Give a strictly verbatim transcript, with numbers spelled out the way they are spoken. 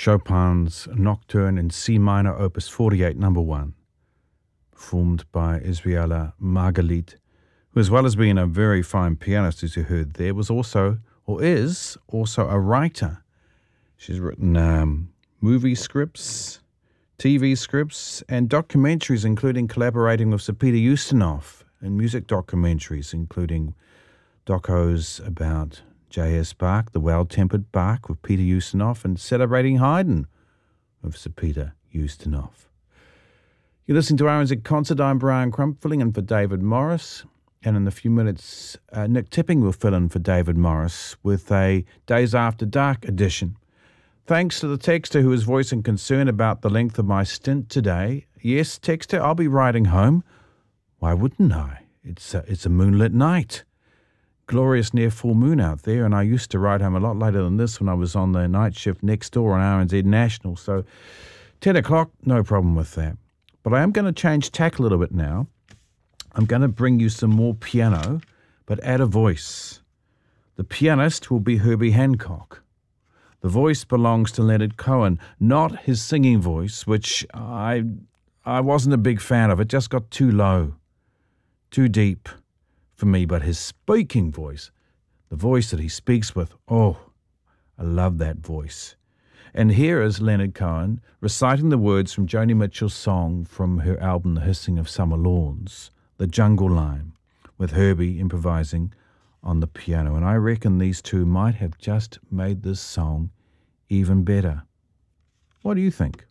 Chopin's Nocturne in C minor, opus forty-eight, number one, performed by Israela Margalit, who, as well as being a very fine pianist, as you heard there, was also, or is, also a writer. She's written um, movie scripts, T V scripts, and documentaries, including collaborating with Sir Peter Ustinov in music documentaries, including docos about J S. Bach, The Well-Tempered Bach with Peter Ustinov, and Celebrating Haydn with Sir Peter Ustinov. You're listening to R N Z Concert. I'm Brian Crump, filling in for David Morris. And in a few minutes, uh, Nick Tipping will fill in for David Morris with a Days After Dark edition. Thanks to the texter who is voicing concern about the length of my stint today. Yes, texter, I'll be riding home. Why wouldn't I? It's a, it's a moonlit night. Glorious near full moon out there, and I used to ride home a lot later than this when I was on the night shift next door on R N Z National. So ten o'clock, no problem with that. But I am going to change tack a little bit now. I'm going to bring you some more piano, but add a voice. The pianist will be Herbie Hancock. The voice belongs to Leonard Cohen, not his singing voice, which I I wasn't a big fan of. It just got too low, too deep for me. But his speaking voice, the voice that he speaks with, oh, I love that voice. And here is Leonard Cohen reciting the words from Joni Mitchell's song from her album The Hissing of Summer Lawns, The Jungle Line, with Herbie improvising on the piano. And I reckon these two might have just made this song even better. What do you think?